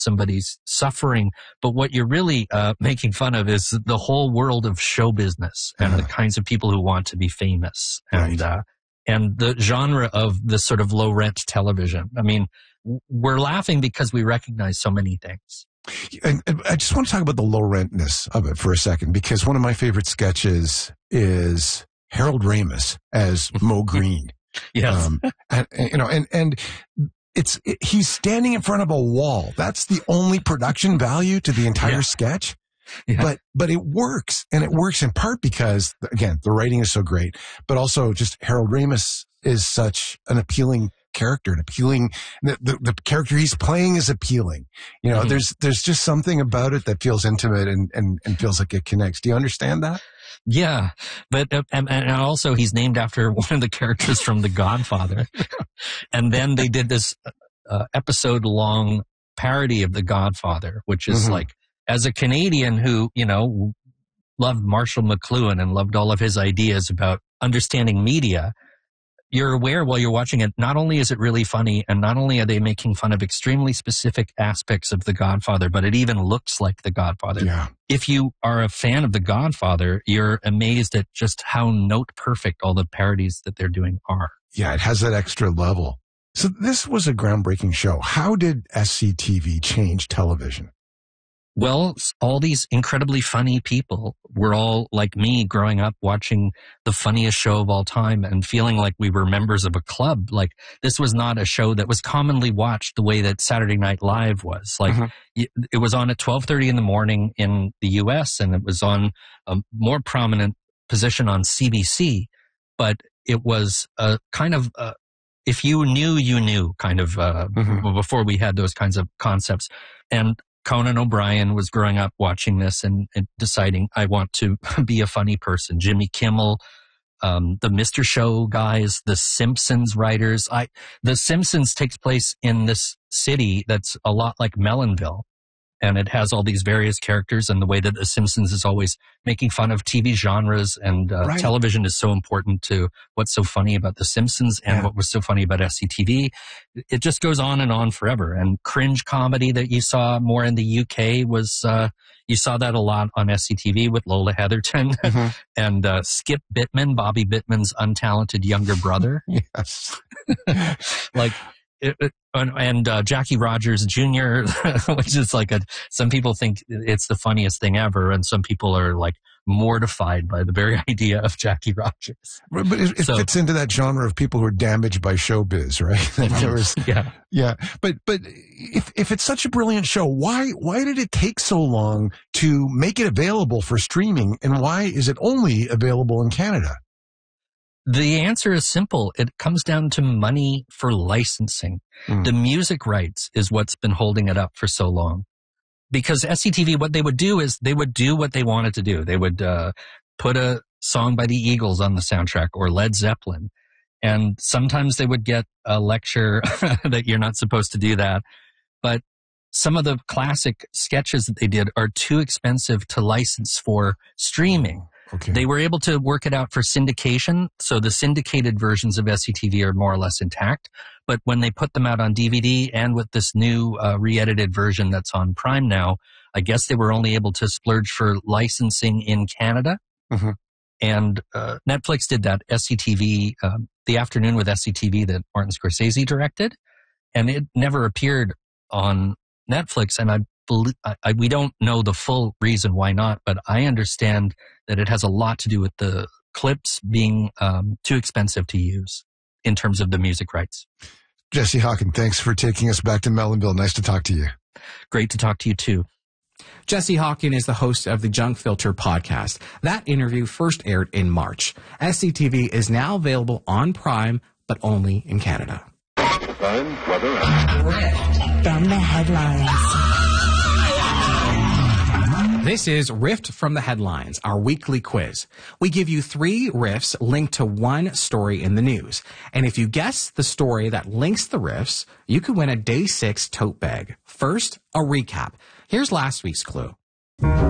somebody's suffering. But what you're really making fun of is the whole world of show business and the kinds of people who want to be famous and the genre of this sort of low rent television. I mean, we're laughing because we recognize so many things. And I just want to talk about the low rentness of it for a second, because one of my favorite sketches is Harold Ramis as Mo Green. Yes. And he's standing in front of a wall. That's the only production value to the entire sketch. Yeah. But it works, and it works in part because, again, the writing is so great, but also just Harold Ramis is such an appealing character, the character he's playing is appealing. You know, there's just something about it that feels intimate and feels like it connects. Do you understand that? Yeah, but and also he's named after one of the characters from The Godfather. And then they did this episode-long parody of The Godfather, which is like, as a Canadian who, you know, loved Marshall McLuhan and loved all of his ideas about understanding media, you're aware while you're watching it, not only is it really funny, and not only are they making fun of extremely specific aspects of The Godfather, but it even looks like The Godfather. Yeah. If you are a fan of The Godfather, you're amazed at just how note perfect all the parodies that they're doing are. Yeah, it has that extra level. So this was a groundbreaking show. How did SCTV change television? Well, all these incredibly funny people were all like me growing up watching the funniest show of all time and feeling like we were members of a club. Like, this was not a show that was commonly watched the way that Saturday Night Live was. Like, it was on at 12:30 in the morning in the US, and it was on a more prominent position on CBC, but it was a kind of, if you knew, you knew kind of, before we had those kinds of concepts. And Conan O'Brien was growing up watching this and deciding, I want to be a funny person. Jimmy Kimmel, the Mr. Show guys, the Simpsons writers. The Simpsons takes place in this city that's a lot like Mellonville. And it has all these various characters, and the way that The Simpsons is always making fun of TV genres, and television is so important to what's so funny about The Simpsons and what was so funny about SCTV. It just goes on and on forever. And cringe comedy that you saw more in the UK was, you saw that a lot on SCTV with Lola Heatherton and Skip Bittman, Bobby Bittman's untalented younger brother. Yes. And Jackie Rogers Jr., which is like some people think it's the funniest thing ever, and some people are like mortified by the very idea of Jackie Rogers. But it fits into that genre of people who are damaged by showbiz, right? Yeah. But if it's such a brilliant show, why did it take so long to make it available for streaming, and why is it only available in Canada? The answer is simple. It comes down to money for licensing. The music rights is what's been holding it up for so long. Because SCTV, what they would do is they would do what they wanted to do. They would put a song by the Eagles on the soundtrack or Led Zeppelin. And sometimes they would get a lecture that you're not supposed to do that. But some of the classic sketches that they did are too expensive to license for streaming. Okay. They were able to work it out for syndication, so the syndicated versions of SCTV are more or less intact. But when they put them out on DVD and with this new re-edited version that's on Prime now, I guess they were only able to splurge for licensing in Canada. And Netflix did that SCTV, The Afternoon with SCTV that Martin Scorsese directed, and it never appeared on Netflix. And we don't know the full reason why not, but I understand that it has a lot to do with the clips being too expensive to use in terms of the music rights. Jesse Hawken, thanks for taking us back to Mellonville. Nice to talk to you. Great to talk to you too. Jesse Hawken is the host of the Junk Filter podcast. That interview first aired in March. SCTV is now available on Prime, but only in Canada. Time, weather, Rift from the headlines. This is Rift from the Headlines, our weekly quiz. We give you 3 riffs linked to one story in the news. And if you guess the story that links the riffs, you could win a Day 6 tote bag. First, a recap. Here's last week's clue.